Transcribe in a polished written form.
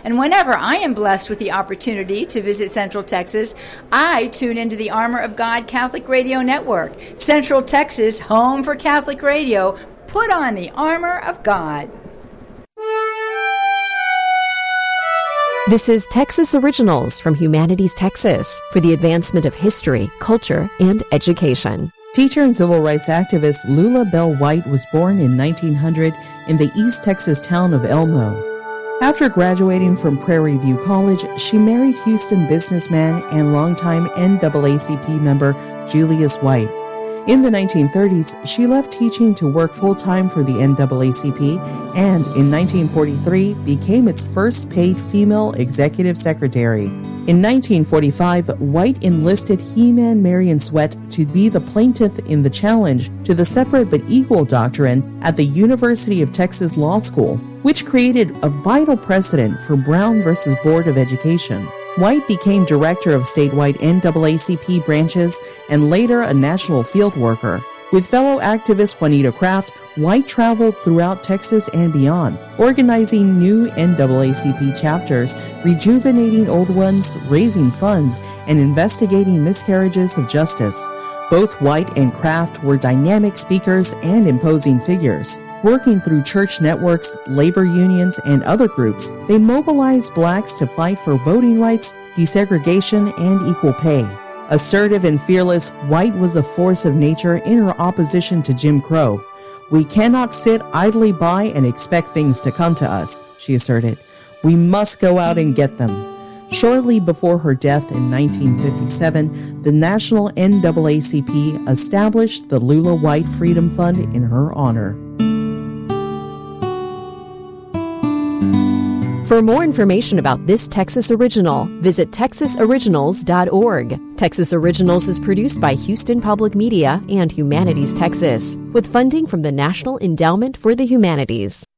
And whenever I am blessed with the opportunity to visit Central Texas, I tune into the Armor of God Catholic Radio Network. Central Texas, home for Catholic radio. Put on the armor of God. This is Texas Originals from Humanities Texas for the advancement of history, culture, and education. Teacher and civil rights activist Lula Bell White was born in 1900 in the East Texas town of Elmo. After graduating from Prairie View College, she married Houston businessman and longtime NAACP member Julius White. In the 1930s, she left teaching to work full-time for the NAACP and, in 1943, became its first paid female executive secretary. In 1945, White enlisted He-Man Marion Sweat to be the plaintiff in the challenge to the separate but equal doctrine at the University of Texas Law School, which created a vital precedent for Brown versus Board of Education. White became director of statewide NAACP branches and later a national field worker. With fellow activist Juanita Craft, White traveled throughout Texas and beyond, organizing new NAACP chapters, rejuvenating old ones, raising funds, and investigating miscarriages of justice. Both White and Craft were dynamic speakers and imposing figures. Working through church networks, labor unions, and other groups, they mobilized blacks to fight for voting rights, desegregation, and equal pay. Assertive and fearless, White was a force of nature in her opposition to Jim Crow. "We cannot sit idly by and expect things to come to us," she asserted. "We must go out and get them." Shortly before her death in 1957, the National NAACP established the Lula White Freedom Fund in her honor. For more information about this Texas Original, visit texasoriginals.org. Texas Originals is produced by Houston Public Media and Humanities Texas, with funding from the National Endowment for the Humanities.